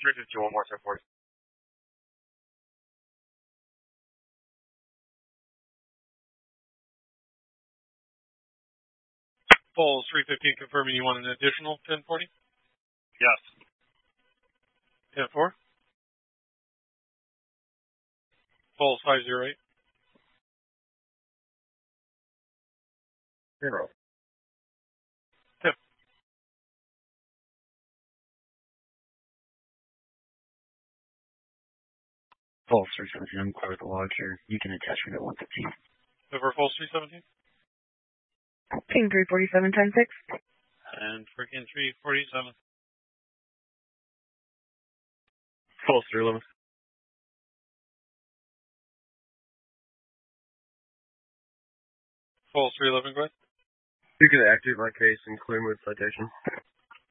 351 more 1040. Falls 315 confirming you want an additional 1040? Yes. 10-4. Falls 508. 0. Tip. Falls 317, I'm clear the log here. You can attach me to 115. Over Falls 317? King 347 times 6. And freaking 347. Falls 311. Falls 311, go ahead. You can activate my case and clear move citation.